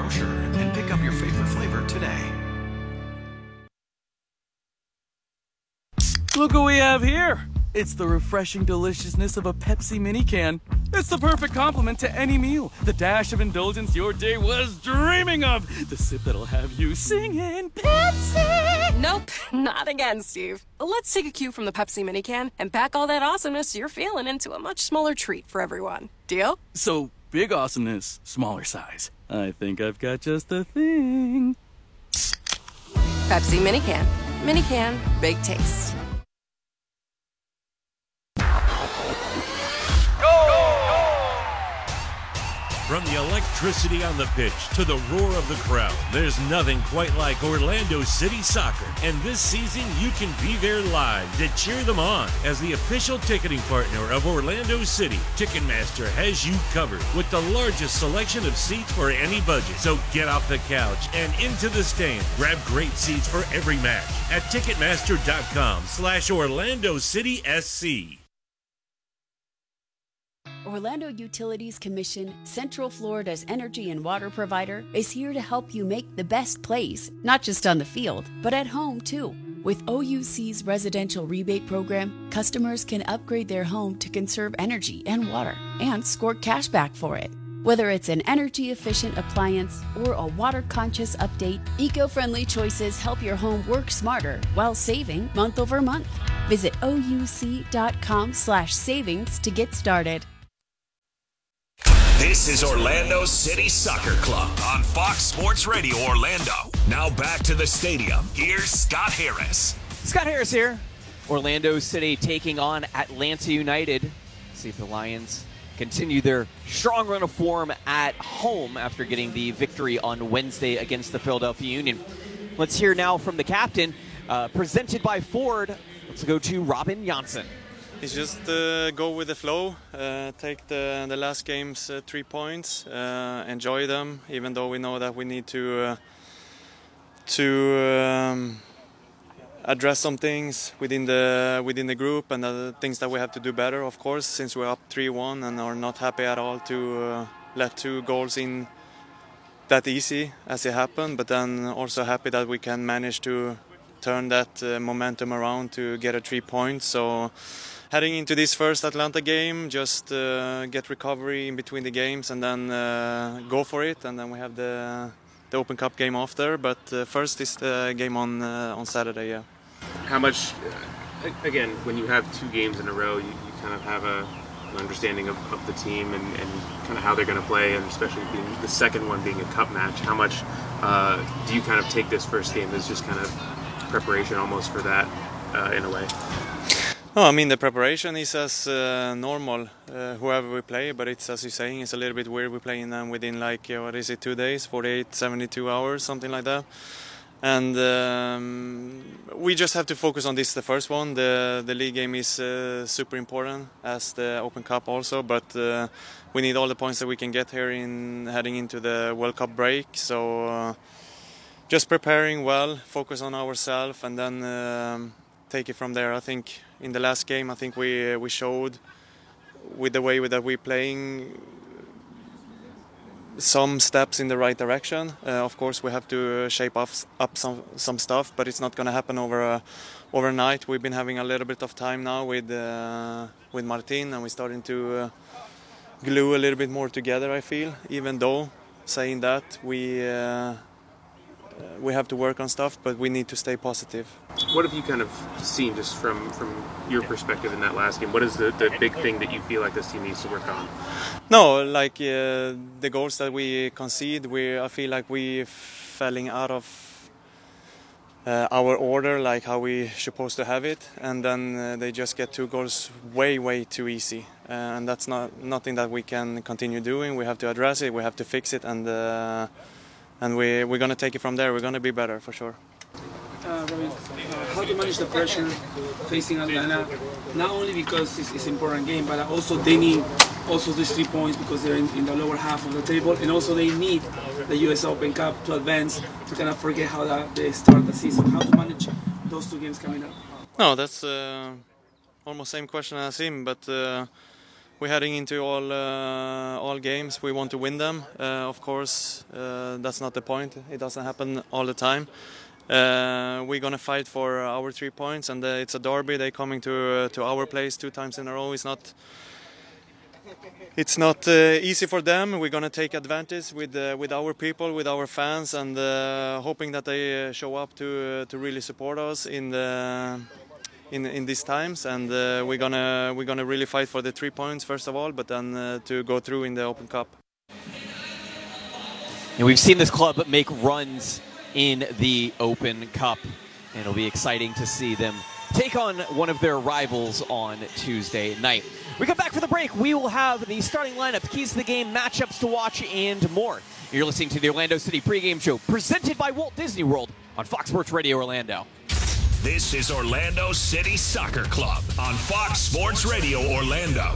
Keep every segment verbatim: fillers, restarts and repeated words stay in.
grocer and pick up your favorite flavor today. Look what we have here. It's the refreshing deliciousness of a Pepsi mini can. It's the perfect complement to any meal. The dash of indulgence your day was dreaming of. The sip that'll have you singing Pepsi. Nope, not again, Steve. Let's take a cue from the Pepsi mini can and pack all that awesomeness you're feeling into a much smaller treat for everyone. Deal? So, big awesomeness, smaller size. I think I've got just the thing. Pepsi mini can. Mini can, big taste. From the electricity on the pitch to the roar of the crowd, there's nothing quite like Orlando City Soccer. And this season, you can be there live to cheer them on. As the official ticketing partner of Orlando City, Ticketmaster has you covered with the largest selection of seats for any budget. So get off the couch and into the stand. Grab great seats for every match at Ticketmaster.com slash Orlando City SC. Orlando Utilities Commission, Central Florida's energy and water provider, is here to help you make the best plays, not just on the field, but at home too. With O U C's residential rebate program, customers can upgrade their home to conserve energy and water and score cash back for it. Whether it's an energy-efficient appliance or a water-conscious update, eco-friendly choices help your home work smarter while saving month over month. Visit ouc.com slash savings to get started. This is Orlando City Soccer Club on Fox Sports Radio Orlando. Now back to the stadium. Here's Scott Harris. Scott Harris here. Orlando City taking on Atlanta United. See if the Lions continue their strong run of form at home after getting the victory on Wednesday against the Philadelphia Union. Let's hear now from the captain, uh, presented by Ford. Let's go to Robin Janssen. It's just uh, go with the flow, uh, take the, the last game's uh, three points, uh, enjoy them, even though we know that we need to uh, to um, address some things within the within the group and the things that we have to do better, of course, since we're up three one and are not happy at all to uh, let two goals in that easy as it happened, but then also happy that we can manage to turn that uh, momentum around to get a three points. So heading into this first Atlanta game, just uh, get recovery in between the games and then uh, go for it. And then we have the the Open Cup game after. But uh, first is the game on uh, on Saturday. Yeah. How much? Uh, again, when you have two games in a row, you, you kind of have a, an understanding of, of the team and, and kind of how they're going to play, and especially being the second one being a cup match. How much uh, do you kind of take this first game as just kind of preparation almost for that uh, in a way? Oh, I mean, the preparation is as uh, normal, uh, whoever we play, but it's, as you're saying, it's a little bit weird. We're playing them within like, uh, what is it, two days, forty-eight, seventy-two hours, something like that. And um, we just have to focus on this, the first one. The the league game is uh, super important, as the Open Cup also, but uh, we need all the points that we can get here in heading into the World Cup break. So uh, just preparing well, focus on ourselves, and then um, take it from there. I think in the last game, I think we we showed with the way that we're playing some steps in the right direction. Uh, of course, we have to shape up, up some some stuff, but it's not going to happen over uh, overnight. We've been having a little bit of time now with uh, with Martin, and we're starting to uh, glue a little bit more together, I feel. Even though, saying that, we uh, we have to work on stuff, but we need to stay positive. What have you kind of seen just from, from your perspective in that last game? What is the, the big thing that you feel like this team needs to work on? No, like uh, the goals that we concede, we I feel like we falling out of uh, our order, like how we supposed to have it, and then uh, they just get two goals way, way too easy, uh, and that's not nothing that we can continue doing. We have to address it, we have to fix it, and uh, and we we're gonna take it from there. We're gonna be better for sure. Uh, Robin, uh, how to manage the pressure facing Atlanta, not only because it's, it's an important game, but also they need also these three points because they're in, in the lower half of the table, and also they need the U S Open Cup to advance to kind of forget how that they start the season. How to manage those two games coming up? No, that's uh, almost same question as him, but uh, we're heading into all uh, all games. We want to win them. Uh, of course, uh, that's not the point. It doesn't happen all the time. Uh, we're gonna fight for our three points, and uh, it's a derby. They're coming to uh, to our place two times in a row. It's not it's not uh, easy for them. We're gonna take advantage with uh, with our people, with our fans, and uh, hoping that they uh, show up to uh, to really support us in the in in these times. And uh, we're gonna we're gonna really fight for the three points first of all, but then uh, to go through in the Open Cup. And we've seen this club make runs in the Open Cup, and it'll be exciting to see them take on one of their rivals on Tuesday night. We come back for the break. We will have the starting lineup, the keys to the game, matchups to watch, and more. You're listening to the Orlando City pregame show, presented by Walt Disney World on Fox Sports Radio Orlando. This is Orlando City Soccer Club on Fox Sports Radio Orlando.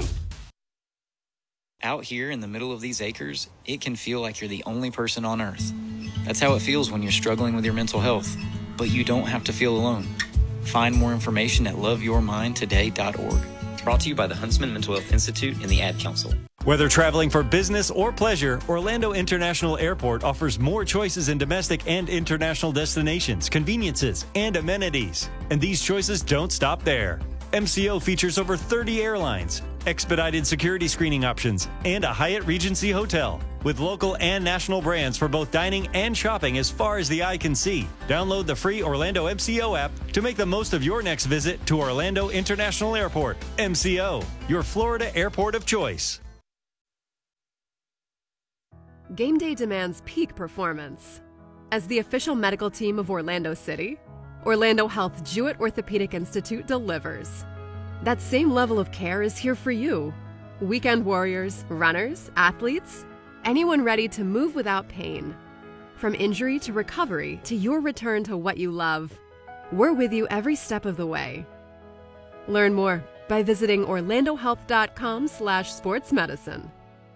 Out here in the middle of these acres, it can feel like you're the only person on earth. That's how it feels when you're struggling with your mental health. But you don't have to feel alone. Find more information at love your mind today dot org. Brought to you by the Huntsman Mental Health Institute and the Ad Council. Whether traveling for business or pleasure, Orlando International Airport offers more choices in domestic and international destinations, conveniences, and amenities. And these choices don't stop there. M C O features over thirty airlines, expedited security screening options, and a Hyatt Regency hotel. With local and national brands for both dining and shopping as far as the eye can see. Download the free Orlando M C O app to make the most of your next visit to Orlando International Airport. M C O, your Florida airport of choice. Game day demands peak performance. As the official medical team of Orlando City, Orlando Health Jewett Orthopedic Institute delivers. That same level of care is here for you. Weekend warriors, runners, athletes, anyone ready to move without pain. From injury to recovery to your return to what you love, we're with you every step of the way. Learn more by visiting orlando health dot com slash sports medicine.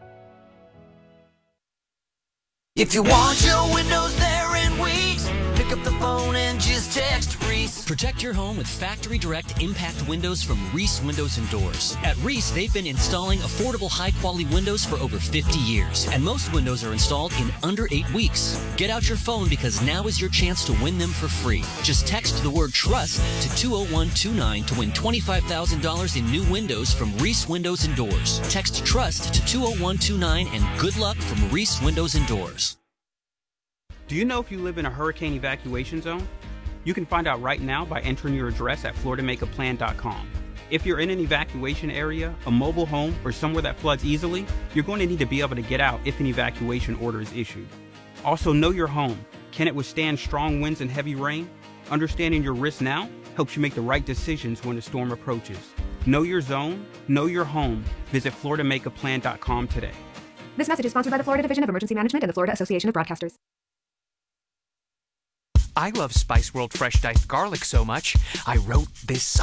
If you want your windows there in weeks, pick up the phone and just text Reese. Protect your home with Factory Direct Impact Windows from Reese Windows and Doors. At Reese, they've been installing affordable, high-quality windows for over fifty years, and most windows are installed in under eight weeks. Get out your phone because now is your chance to win them for free. Just text the word TRUST to two oh one two nine to win twenty-five thousand dollars in new windows from Reese Windows and Doors. Text TRUST to two oh one two nine and good luck from Reese Windows and Doors. Do you know if you live in a hurricane evacuation zone? You can find out right now by entering your address at florida make a plan dot com. If you're in an evacuation area, a mobile home, or somewhere that floods easily, you're going to need to be able to get out if an evacuation order is issued. Also, know your home. Can it withstand strong winds and heavy rain? Understanding your risks now helps you make the right decisions when a storm approaches. Know your zone, know your home. Visit florida make a plan dot com today. This message is sponsored by the Florida Division of Emergency Management and the Florida Association of Broadcasters. I love Spice World Fresh Diced Garlic so much, I wrote this song.